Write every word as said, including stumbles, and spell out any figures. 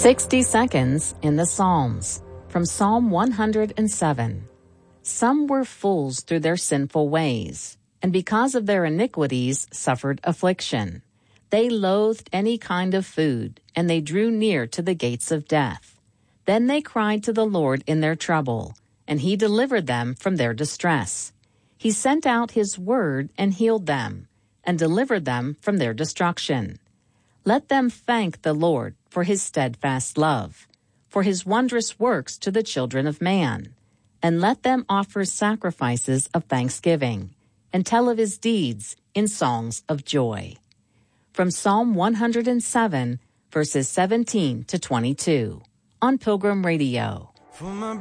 sixty seconds in the Psalms, from Psalm one hundred seven. Some were fools through their sinful ways, and because of their iniquities suffered affliction. They loathed any kind of food, and they drew near to the gates of death. Then they cried to the Lord in their trouble, and he delivered them from their distress. He sent out his word and healed them, and delivered them from their destruction. Let them thank the Lord for his steadfast love, for his wondrous works to the children of man, and let them offer sacrifices of thanksgiving, and tell of his deeds in songs of joy. From Psalm one hundred seven, verses seventeen to twenty-two, on Pilgrim Radio. For my